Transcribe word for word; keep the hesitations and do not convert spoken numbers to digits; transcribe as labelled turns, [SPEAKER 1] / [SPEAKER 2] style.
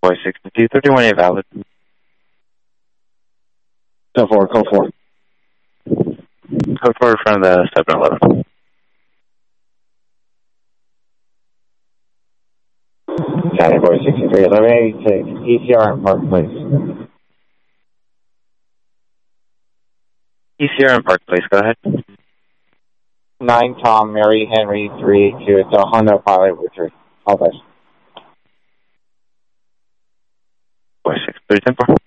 [SPEAKER 1] Boy sixty-two, thirty-one A valid.
[SPEAKER 2] Code four, code four.
[SPEAKER 1] Code four in front of the seven eleven.
[SPEAKER 2] Category sixty-three, eleven eighty-six, E C R in Park Place.
[SPEAKER 1] E C R in Park Place, go ahead.
[SPEAKER 2] nine Tom, Mary, Henry, three eight two. It's a Honda Pilot with her. All best.
[SPEAKER 1] Boy six, three ten four.